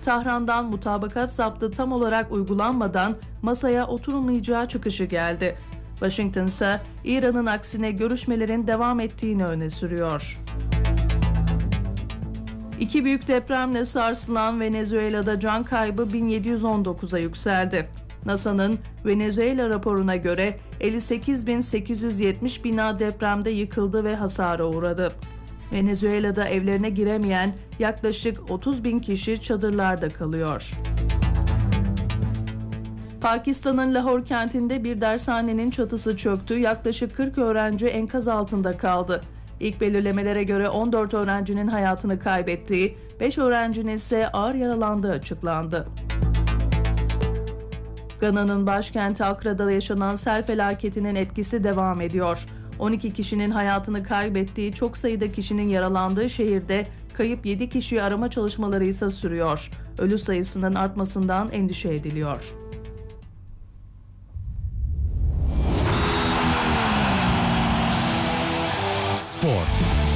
Tahran'dan mutabakat zaptı tam olarak uygulanmadan masaya oturulmayacağı çıkışı geldi. Washington ise İran'ın aksine görüşmelerin devam ettiğini öne sürüyor. İki büyük depremle sarsılan Venezuela'da can kaybı 1719'a yükseldi. NASA'nın Venezuela raporuna göre 58.870 bina depremde yıkıldı ve hasara uğradı. Venezuela'da evlerine giremeyen yaklaşık 30.000 kişi çadırlarda kalıyor. Pakistan'ın Lahore kentinde bir dershanenin çatısı çöktü, yaklaşık 40 öğrenci enkaz altında kaldı. İlk belirlemelere göre 14 öğrencinin hayatını kaybettiği, 5 öğrencinin ise ağır yaralandığı açıklandı. Gana'nın başkenti Akra'da yaşanan sel felaketinin etkisi devam ediyor. 12 kişinin hayatını kaybettiği, çok sayıda kişinin yaralandığı şehirde kayıp 7 kişiyi arama çalışmaları ise sürüyor. Ölü sayısının artmasından endişe ediliyor. Spor.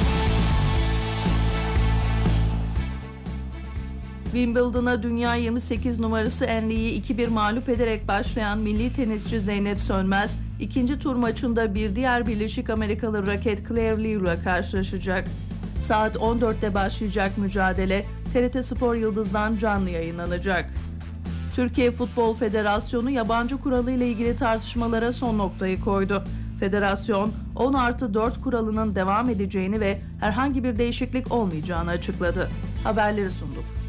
Wimbledon'a dünya 28 numarası En Li'yi 2-1 mağlup ederek başlayan milli tenisçi Zeynep Sönmez, ikinci tur maçında bir diğer Birleşik Amerikalı raket Claire Liu ile karşılaşacak. Saat 14'te başlayacak mücadele TRT Spor Yıldız'dan canlı yayınlanacak. Türkiye Futbol Federasyonu yabancı kuralı ile ilgili tartışmalara son noktayı koydu. Federasyon 10+4 kuralının devam edeceğini ve herhangi bir değişiklik olmayacağını açıkladı. Haberleri sunduk.